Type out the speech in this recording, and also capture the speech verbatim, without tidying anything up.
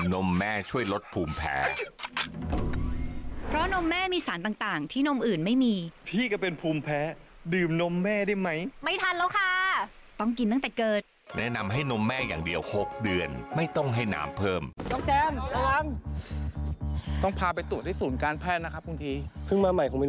นมแม่ช่วยลดภูมิแพ้เพราะนมแม่มีสารต่างๆที่นมอื่นไม่มีพี่ก็เป็นภูมิแพ้ดื่มนมแม่ได้ไหมไม่ทันแล้วค่ะต้องกินตั้งแต่เกิดแนะนำให้นมแม่อย่างเดียวหกเดือนไม่ต้องให้น้ำเพิ่มน้องแจมระวังต้องพาไปตรวจที่ศูนย์การแพทย์นะครับบางทีเพิ่งมาใหม่คงไม่